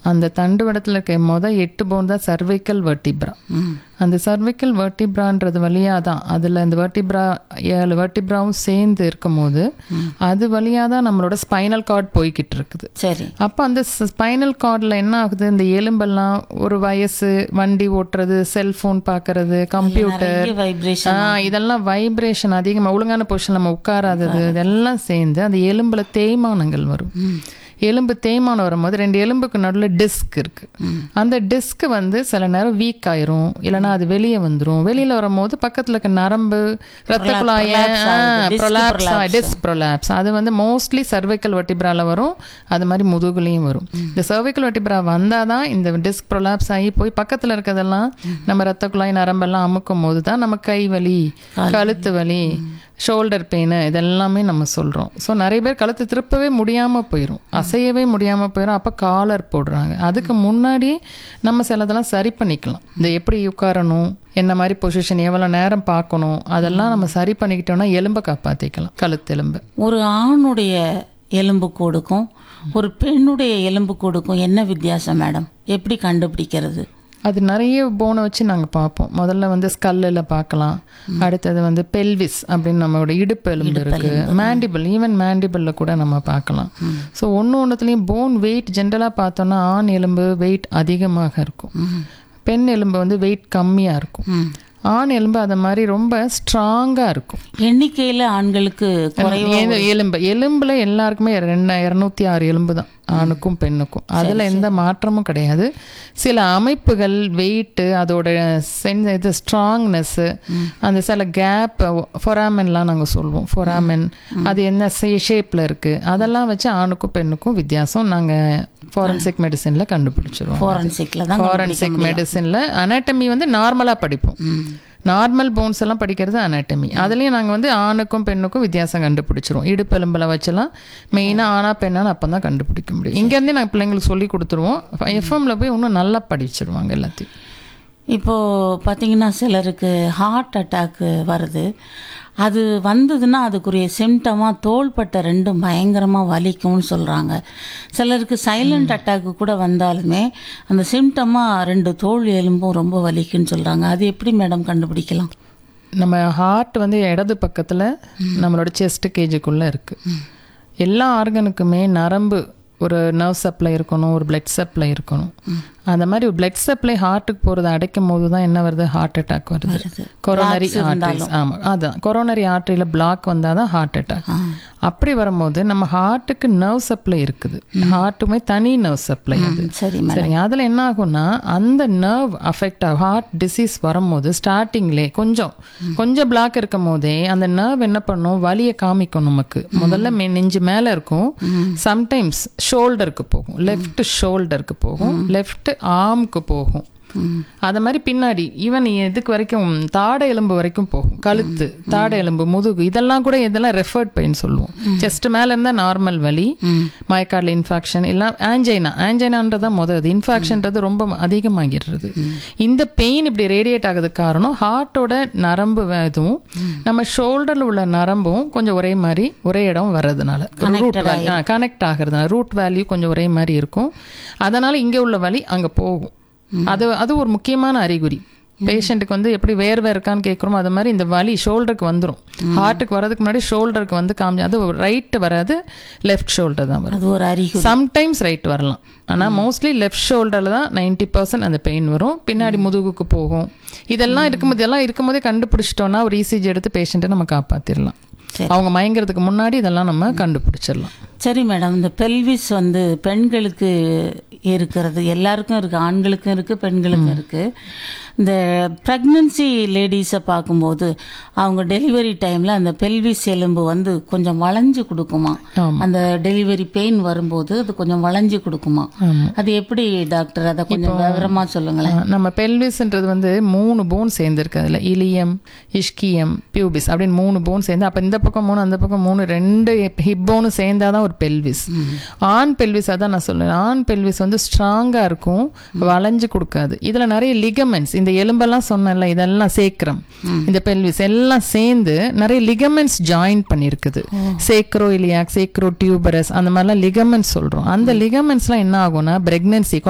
அந்த தண்டுவடத்தில் இருக்க 8 போன் தான் சர்வைக்கல் வெர்டிப்ரா. அந்த சர்வைக்கல் வெர்டிப்ரான்றது வழியாக தான் அதில் இந்த 7 வெர்டிப்ராவும் சேர்ந்து இருக்கும் போது அது வழியாக தான் நம்மளோட ஸ்பைனல் கார்டு போய்கிட்டு இருக்குது. சரி. அப்போ அந்த ஸ்பைனல் கார்டில் என்ன ஆகுது, இந்த எலும்பெல்லாம் ஒரு வயசு, வண்டி ஓட்டுறது, செல்ஃபோன் பார்க்கறது, கம்ப்யூட்டர், இதெல்லாம் வைப்ரேஷன் அதிகமாக, ஒழுங்கான பொசிஷன் நம்ம உட்காராதது, இதெல்லாம் சேர்ந்து அந்த எலும்புல தேய்மானங்கள் வரும். எலும்பு தேய்மானம் வரும்போது 2 எலும்புக்கு நடுவில் டிஸ்க் இருக்கு. அந்த டிஸ்க் சில நேரம் வீக் ஆயிரும், இல்லைன்னா அது வெளியே வந்துடும். வெளியில வரும்போது பக்கத்துல இருக்க நரம்பு, ரத்த குழாய டிஸ்க் ப்ரொலாப்ஸ், அது மோஸ்ட்லி சர்வைக்கல் வெர்டிப்ரால வரும். அது மாதிரி முதுகுலையும் வரும். இந்த சர்வைக்கல் வெர்டிப்ரா வந்தாதான் இந்த டிஸ்க் ப்ரொலாப்ஸ் ஆகி போய் பக்கத்துல இருக்கிறதெல்லாம் நம்ம ரத்த குழாய் நரம்பெல்லாம் அமுக்கும் போது தான் நம்ம கை வலி, கழுத்து வலி, ஷோல்டர் பெயின் இதெல்லாமே நம்ம சொல்கிறோம். ஸோ நிறைய பேர் கழுத்து திருப்பவே முடியாமல் போயிடும், அசையவே முடியாமல் போயிடும். அப்போ காலர் போடுறாங்க. அதுக்கு முன்னாடி நம்ம சிலதெல்லாம் சரி பண்ணிக்கலாம். இந்த எப்படி உட்காரணும், என்ன மாதிரி பொசிஷன், எவ்வளோ நேரம் பார்க்கணும், அதெல்லாம் நம்ம சரி பண்ணிக்கிட்டோம்னா எலும்பை காப்பாற்றிக்கலாம். கழுத்து எலும்பு. ஒரு ஆணுடைய எலும்பு கூடுக்கும் ஒரு பெண்ணுடைய எலும்பு கூடுக்கும் என்ன வித்தியாசம் மேடம்? எப்படி கண்டுபிடிக்கிறது? அது நிறைய போனை வச்சு நாங்கள் பார்ப்போம். முதல்ல ஸ்கல்லில் பார்க்கலாம். அடுத்தது பெல்விஸ் அப்படின்னு நம்மளோட இடுப்பு எலும்பு இருக்குது. மேண்டிபிள், ஈவன் மேண்டிபிளில் கூட நம்ம பார்க்கலாம். ஸோ ஒன்றுத்துலேயும் போன் வெயிட் ஜென்ரலாக பார்த்தோன்னா ஆண் எலும்பு வெயிட் அதிகமாக இருக்கும், பெண் எலும்பு வெயிட் கம்மியாக இருக்கும். ஆண் எலும்பு அதை மாதிரி ரொம்ப ஸ்ட்ராங்காக இருக்கும். எண்ணிக்கையில் ஆண்களுக்கு எலும்புல எல்லாருக்குமே 206 எலும்பு தான், ஆணுக்கும் பெண்ணுக்கும். அதில் எந்த மாற்றமும் கிடையாது. சில அமைப்புகள், வெயிட்டு, அதோட இது ஸ்ட்ராங்னஸ்ஸு, அந்த சில கேப், ஃபொராமென்லாம் நாங்கள் சொல்லுவோம். ஃபொராமென் அது என்ன ஷேப்பில் இருக்குது, அதெல்லாம் வச்சு ஆணுக்கும் பெண்ணுக்கும் வித்தியாசம் நாங்கள் ஃபாரன்சிக் மெடிசனில் கண்டுபிடிச்சிருவோம். ஃபாரன்சிக் மெடிசனில் அனாட்டமி நார்மலாக படிப்போம். நார்மல் போன்ஸ் எல்லாம் படிக்கிறது அனாட்டமி. அதுலேயும் நாங்கள் ஆணுக்கும் பெண்ணுக்கும் வித்தியாசம் கண்டுபிடிச்சிருவோம். இடுப்பு எலும்பில் வச்செல்லாம் மெயினாக ஆனா பெண்ணான்னு அப்போ தான் கண்டுபிடிக்க முடியும். இங்கேருந்தே நாங்கள் பிள்ளைங்களுக்கு சொல்லி கொடுத்துருவோம். எஃப்எம்ல போய் இன்னும் நல்லா படிச்சிருவாங்க எல்லாத்தையும். இப்போது பார்த்திங்கன்னா சிலருக்கு ஹார்ட் அட்டாக்கு வருது. அது வந்ததுன்னா அதுக்குரிய சிம்டமாக தோள்பட்டை 2 பயங்கரமாக வலிக்கும்னு சொல்கிறாங்க. சிலருக்கு சைலண்ட் அட்டாக்கு கூட வந்தாலுமே அந்த சிம்டமாக 2 தோல் எலும்பும் ரொம்ப வலிக்குன்னு சொல்கிறாங்க. அது எப்படி மேடம் கண்டுபிடிக்கலாம்? நம்ம ஹார்ட் இடது பக்கத்தில் நம்மளோட செஸ்ட் கேஜுக்குள்ளே இருக்குது. எல்லா ஆர்கனுக்குமே நரம்பு, ஒரு நர்வ் சப்ளை இருக்கணும், ஒரு பிளட் சப்ளை இருக்கணும். அந்த மாதிரி ஒரு பிளட் சப்ளை ஹார்ட்டுக்கு போகிறது அடைக்கும் போது தான் என்ன வருது, ஹார்ட் அட்டாக் வருது. கொரோனரி ஆர்டரிஸ், ஆமாம், அதுதான் கொரோனரி ஆர்டரியில் பிளாக் வந்தால் தான் ஹார்ட் அட்டாக். அப்படி வரும்போது நம்ம ஹார்ட்டுக்கு நர்வ் சப்ளை இருக்குது, ஹார்ட்டுமே தனி நர்வ் சப்ளை அது. சரி, அதில் என்ன ஆகும்னா அந்த நர்வ் அஃபெக்ட் ஆகும். ஹார்ட் டிசீஸ் வரும்போது ஸ்டார்டிங்லே கொஞ்சம் பிளாக் இருக்கும் போதே அந்த நர்வ் என்ன பண்ணும், வலியை காமிக்கும் நமக்கு. முதல்ல நெஞ்சு மேலே இருக்கும், சம்டைம்ஸ் ஷோல்டருக்கு போகும், லெஃப்ட் ஷோல்டருக்கு போகும், லெஃப்ட் ஆர்முக்கு போகும். அது மாதிரி பின்னாடி ஈவன் இதுக்கு வரைக்கும் தாடை எலும்பு வரைக்கும் போகும். கழுத்து, தாடை எலும்பு, முதுகு, இதெல்லாம் கூட இதெல்லாம் ரெஃபர்ட் பெயின் சொல்லுவோம். செஸ்ட் மேலே இருந்தால் நார்மல் வலி, மயக்கார்டில் இன்ஃபெக்ஷன், இல்லை ஆன்ஜைனான்றதான் முதல். இன்ஃபெக்ஷன்றது ரொம்ப அதிகமாகிடுறது. இந்த பெயின் இப்படி ரேடியேட் ஆகுது காரணம் ஹார்ட்டோட நரம்பு இதுவும் நம்ம ஷோல்டரில் உள்ள நரம்பும் கொஞ்சம் ஒரே மாதிரி ஒரே இடம் வர்றதுனால, கனெக்ட் ஆகிறதுனால ரூட் வேல்யூ கொஞ்சம் ஒரே மாதிரி இருக்கும். அதனால் இங்கே உள்ள வலி அங்கே போகும். அது ஒரு முக்கியமான அறிகுறி. பேஷண்ட்டுக்கு எப்படி வேர்வை இருக்கான்னு கேட்குறோமோ அது மாதிரி இந்த வலி ஷோல்டருக்கு வந்துடும். ஹார்ட்டுக்கு வரதுக்கு முன்னாடி ஷோல்டருக்கு காமிச்சு, அது ரைட்டு வராது, லெஃப்ட் ஷோல்டர் தான் வரும். அது ஒரு அறிகுறி. சம்டைம்ஸ் ரைட் வரலாம், ஆனால் மோஸ்ட்லி லெஃப்ட் ஷோல்டரில் தான் 90% அந்த பெயின் வரும். பின்னாடி முதுகுக்கு போகும். இதெல்லாம் இருக்கும்போதே கண்டுபிடிச்சிட்டோன்னா ஒரு இசிஜி எடுத்து பேஷண்ட்டை நம்ம காப்பாற்றிடலாம். அவங்க மயங்கிறதுக்கு முன்னாடி இதெல்லாம் நம்ம கண்டுபிடிச்சிடலாம். சரி மேடம், இந்த பெல்விஸ் பெண்களுக்கு இருக்கிறது, எல்லாருக்கும் இருக்குது, ஆண்களுக்கும் இருக்குது, பெண்களுக்கும் இருக்குது. இந்த ப்ரெக்னன்சி லேடிஸை பார்க்கும்போது அவங்க டெலிவரி டைமில் அந்த பெல்விஸ் எலும்பு கொஞ்சம் வளைஞ்சு கொடுக்குமா? அந்த டெலிவரி பெயின் வரும்போது அது கொஞ்சம் வளைஞ்சு கொடுக்குமா? அது எப்படி டாக்டர், அதை கொஞ்சம் விவரமாக சொல்லுங்களேன். நம்ம பெல்விஸ்ன்றது 3 போன் சேர்ந்துருக்கு. அதில் இலியம், இஷ்கியம், பியூபிஸ் அப்படின்னு 3 போன் சேர்ந்து, அப்போ இந்த பக்கம் 3 அந்த பக்கம் 3, 2 ஹிப் போனு சேர்ந்தாதான் ஒரு பெல்விஸ். ஆண் பெல்விஸ், அதான் நான் சொல்லுவேன், ஆண் பெல்விஸ் ஸ்ட்ராங்காக இருக்கும், வளைஞ்சு கொடுக்காது. இதில் நிறைய லிகமெண்ட்ஸ், இந்த எலும்பெல்லாம் சொன்னல, இதெல்லாம் சேக்ரம், இந்த பெல்விஸ் எல்லாம் சேர்ந்து நிறைய லிகமெண்ட்ஸ் ஜாயின் பண்ணியிருக்குது. சேக்ரோ இலியாக், சேக்ரோ டியூபரஸ், அந்த மாதிரிலாம் லிகமெண்ட்ஸ் சொல்கிறோம். அந்த லிகமெண்ட்ஸ்லாம் என்ன ஆகும்னா பிரெக்னன்சி